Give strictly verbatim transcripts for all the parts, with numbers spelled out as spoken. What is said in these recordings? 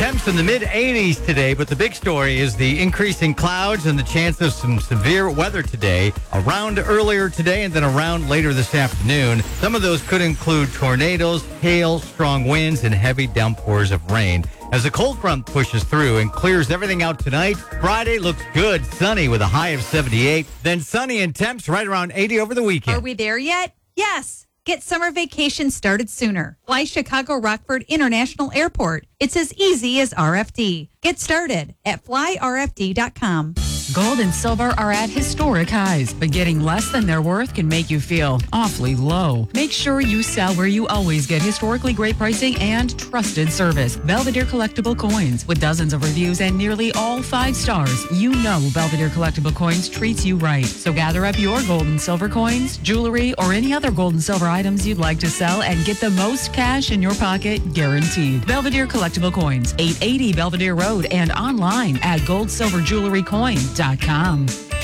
Temps in the mid eighties today, but the big story is the increasing clouds and the chance of some severe weather today. Around earlier today and then around later this afternoon. Some of those could include tornadoes, hail, strong winds, and heavy downpours of rain. As the cold front pushes through and clears everything out tonight, Friday looks good, sunny with a high of seventy-eight. Then sunny and temps right around eighty over the weekend. Are we there yet? Yes. Get summer vacation started sooner. Fly Chicago Rockford International Airport. It's as easy as R F D. Get started at fly r f d dot com. Gold and silver are at historic highs, but getting less than their worth can make you feel awfully low. Make sure you sell where you always get historically great pricing and trusted service. Belvedere Collectible Coins. With dozens of reviews and nearly all five stars, you know Belvedere Collectible Coins treats you right. So gather up your gold and silver coins, jewelry, or any other gold and silver items you'd like to sell and get the most cash in your pocket guaranteed. Belvedere Collectible Coins, eight eighty Belvedere Road, and online at gold silver jewelry coin dot com.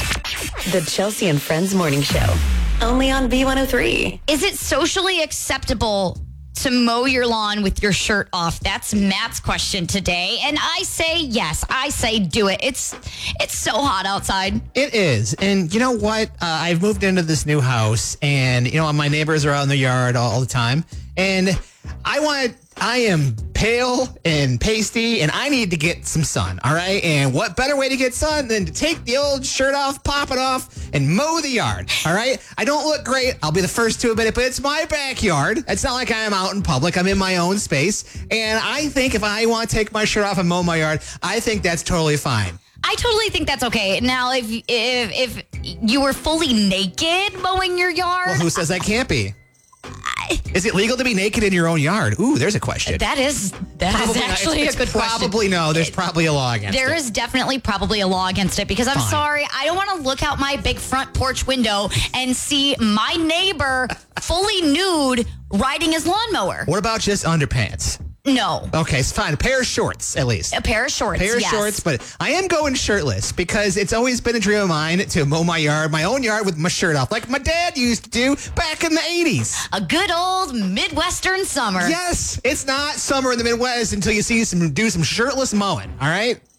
The Chelsea and Friends Morning Show, only on B one oh three. Is it socially acceptable to mow your lawn with your shirt off? That's Matt's question today. And I say yes. I say do it. It's it's so hot outside. It is. And you know what? Uh, I've moved into this new house, and, you know, my neighbors are out in the yard all, all the time. And I want... I am pale and pasty, and I need to get some sun, all right? And what better way to get sun than to take the old shirt off, pop it off, and mow the yard, all right? I don't look great. I'll be the first to admit it, but it's my backyard. It's not like I'm out in public. I'm in my own space. And I think if I want to take my shirt off and mow my yard, I think that's totally fine. I totally think that's okay. Now, if if, if you were fully naked mowing your yard... Well, who says that can't be? Is it legal to be naked in your own yard? Ooh, there's a question. That is that probably is actually not. It's, a good it's question. Probably no. There's probably a law against There it. There is definitely probably a law against it because I'm Fine. sorry. I don't want to look out my big front porch window and see my neighbor fully nude riding his lawnmower. What about just underpants? No. Okay, it's fine. A pair of shorts, at least. A pair of shorts, pair of yes. shorts, but I am going shirtless because it's always been a dream of mine to mow my yard, my own yard with my shirt off, like my dad used to do back in the eighties. A good old Midwestern summer. Yes, it's not summer in the Midwest until you see some do some shirtless mowing, all right?